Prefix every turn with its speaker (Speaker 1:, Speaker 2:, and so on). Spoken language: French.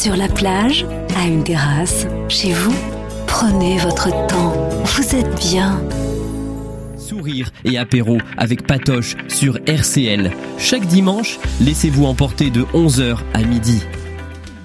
Speaker 1: Sur la plage, à une terrasse, chez vous, prenez votre temps. Vous êtes bien.
Speaker 2: Sourire et apéro avec Patoche sur RCL. Chaque dimanche, laissez-vous emporter de 11h à midi.